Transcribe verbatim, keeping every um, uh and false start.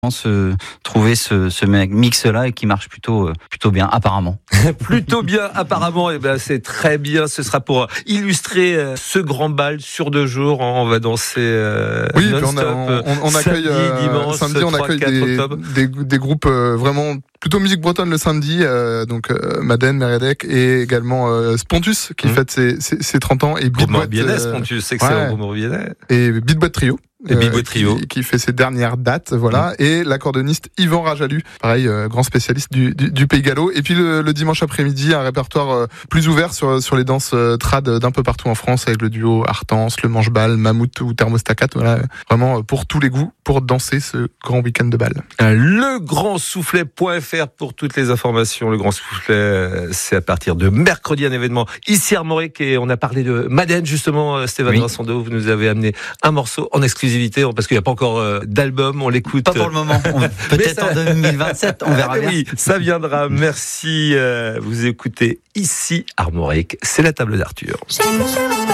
se trouver ce, ce mix là et qui marche plutôt plutôt bien apparemment. Plutôt bien apparemment, et ben c'est très bien. Ce sera pour illustrer euh, ce grand bal sur deux jours. On va danser euh, oui, non-stop. On, on, on accueille samedi, euh, dimanche, samedi, on accueille des, des, des groupes euh, vraiment plutôt musique bretonne le samedi. Euh, donc euh, Madden, Meredek et également euh, Spontus qui mmh. fête ses, ses, ses trente ans et Beat Boy euh, Spontus, excellent ouais. Et Beat Boy Trio. Et euh, Trio. Qui, qui fait ses dernières dates, voilà, mmh. et l'accordéoniste Yvan Rajalu, pareil, euh, grand spécialiste du, du, du Pays Gallo. Et puis le, le dimanche après-midi, un répertoire euh, plus ouvert sur sur les danses euh, trad d'un peu partout en France, avec le duo Artense, le Manche-Bal, Mammouth ou Thermostacat, voilà, vraiment euh, pour tous les goûts, pour danser ce grand week-end de bal. Le grand soufflet point f r pour toutes les informations. Le grand soufflet, c'est à partir de mercredi, un événement ici à Armorique, et on a parlé de Madden justement. Stéphane oui. Vincendo, vous nous avez amené un morceau en exclusivité parce qu'il n'y a pas encore euh, d'album, on l'écoute. Pas pour le moment, on, peut-être ça... en deux mille vingt-sept, on verra bien. Oui, ça viendra. Merci. Euh, vous écoutez ici Armorique, c'est la table d'Arthur.